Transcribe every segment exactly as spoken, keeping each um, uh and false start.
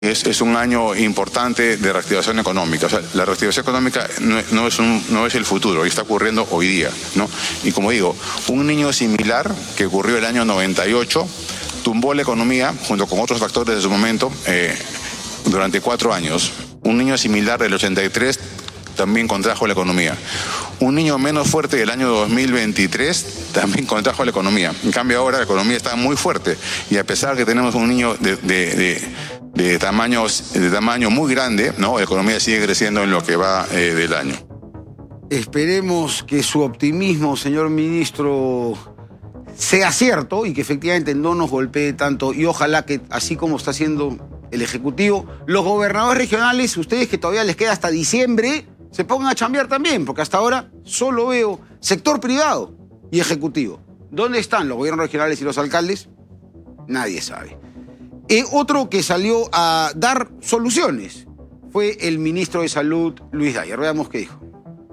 Es, es un año importante de reactivación económica. O sea, la reactivación económica no, no, es un, no es el futuro, está ocurriendo hoy día, ¿no? Y como digo, un niño similar que ocurrió el año noventa y ocho tumbó la economía, junto con otros factores de su momento, eh, durante cuatro años. Un niño similar del ochenta y tres también contrajo la economía. Un niño menos fuerte del año dos mil veintitrés también contrajo la economía. En cambio ahora la economía está muy fuerte y a pesar que tenemos un niño de, de, de, de, tamaños, de tamaño muy grande, ¿no? La economía sigue creciendo en lo que va eh, del año. Esperemos que su optimismo, señor ministro, sea cierto y que efectivamente no nos golpee tanto y ojalá que, así como está haciendo el Ejecutivo, los gobernadores regionales, ustedes que todavía les queda hasta diciembre, se pongan a chambear también, porque hasta ahora solo veo sector privado y Ejecutivo. ¿Dónde están los gobiernos regionales y los alcaldes? Nadie sabe. Eh, otro que salió a dar soluciones fue el ministro de Salud, Luis Dyer. Veamos qué dijo.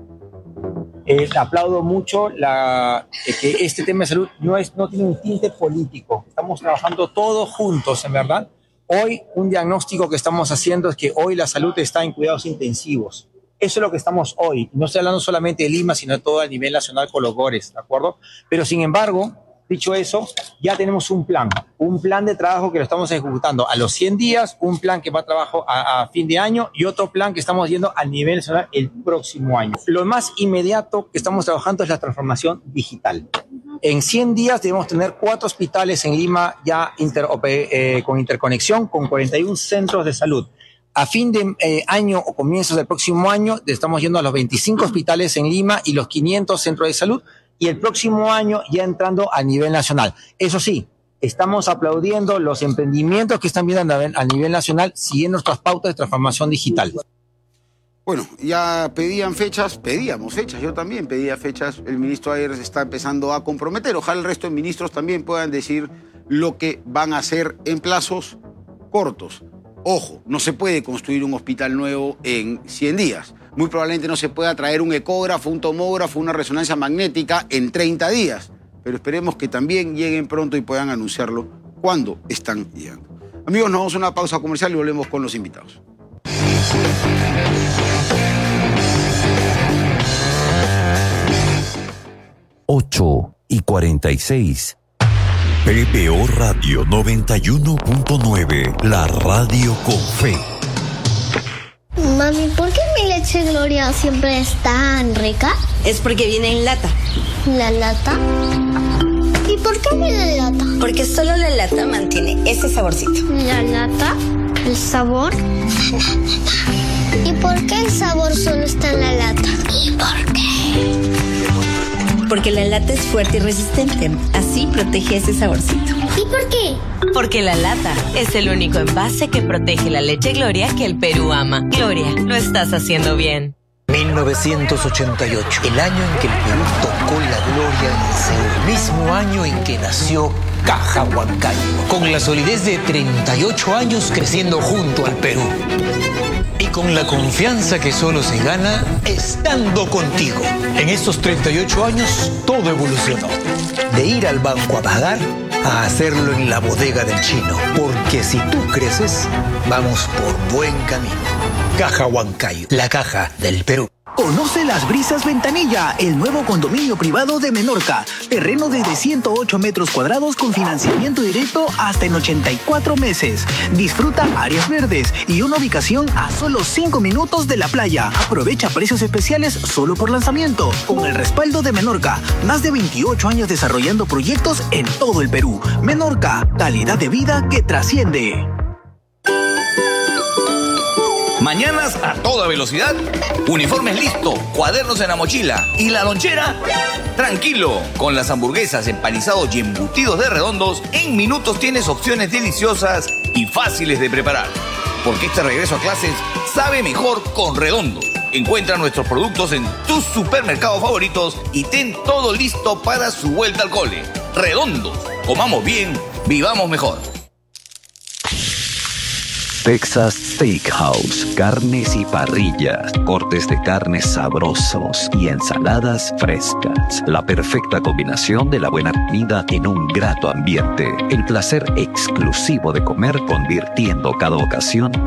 Eh, aplaudo mucho la, eh, que este tema de salud no, es, no tiene un tinte político. Estamos trabajando todos juntos, en verdad. Hoy un diagnóstico que estamos haciendo es que hoy la salud está en cuidados intensivos. Eso es lo que estamos hoy. No estoy hablando solamente de Lima, sino de todo a nivel nacional con los GORES, ¿de acuerdo? Pero sin embargo, dicho eso, ya tenemos un plan, un plan de trabajo que lo estamos ejecutando a los cien días, un plan que va a trabajo a, a fin de año y otro plan que estamos yendo a nivel nacional el próximo año. Lo más inmediato que estamos trabajando es la transformación digital. En cien días debemos tener cuatro hospitales en Lima ya inter, eh, con interconexión con cuarenta y un centros de salud. A fin de eh, año o comienzos del próximo año estamos yendo a los veinticinco hospitales en Lima y los quinientos centros de salud y el próximo año ya entrando a nivel nacional. Eso sí, estamos aplaudiendo los emprendimientos que están viendo a nivel nacional siguiendo nuestras pautas de transformación digital. Bueno, ya pedían fechas, pedíamos fechas, yo también pedía fechas, el ministro Dyer se está empezando a comprometer, ojalá el resto de ministros también puedan decir lo que van a hacer en plazos cortos. Ojo, no se puede construir un hospital nuevo en cien días, muy probablemente no se pueda traer un ecógrafo, un tomógrafo, una resonancia magnética en treinta días, pero esperemos que también lleguen pronto y puedan anunciarlo cuando están llegando. Amigos, nos vamos a una pausa comercial y volvemos con los invitados. ocho y cuarenta y seis. P B O Radio noventa y uno punto nueve, la radio con fe. Mami, ¿por qué mi leche Gloria siempre es tan rica? Es porque viene en lata. ¿La lata? ¿Y por qué viene en lata? Porque solo la lata mantiene ese saborcito. ¿La lata? ¿El sabor? ¿Y por qué el sabor solo está en la lata? ¿Y por qué? Porque la lata es fuerte y resistente. Así protege ese saborcito. ¿Y por qué? Porque la lata es el único envase que protege la leche Gloria que el Perú ama. Gloria, lo estás haciendo bien. mil novecientos ochenta y ocho, el año en que el Perú tocó la gloria en Seúl. El mismo año en que nació Caja Huancayo. Con la solidez de treinta y ocho años creciendo junto al Perú. Y con la confianza que solo se gana estando contigo. En estos treinta y ocho años todo evolucionó. De ir al banco a pagar a hacerlo en la bodega del chino. Porque si tú creces, vamos por buen camino. Caja Huancayo, la caja del Perú. Conoce Las Brisas Ventanilla, el nuevo condominio privado de Menorca. Terreno desde ciento ocho metros cuadrados con financiamiento directo hasta en ochenta y cuatro meses. Disfruta áreas verdes y una ubicación a solo cinco minutos de la playa. Aprovecha precios especiales solo por lanzamiento. Con el respaldo de Menorca, más de veintiocho años desarrollando proyectos en todo el Perú. Menorca, calidad de vida que trasciende. Mañanas a toda velocidad, uniformes listo, cuadernos en la mochila y la lonchera, tranquilo. Con las hamburguesas, empanizados y embutidos de Redondos, en minutos tienes opciones deliciosas y fáciles de preparar. Porque este regreso a clases sabe mejor con Redondos. Encuentra nuestros productos en tus supermercados favoritos y ten todo listo para su vuelta al cole. Redondos, comamos bien, vivamos mejor. Texas Steakhouse, carnes y parrillas, cortes de carnes sabrosos y ensaladas frescas. La perfecta combinación de la buena comida en un grato ambiente. El placer exclusivo de comer, convirtiendo cada ocasión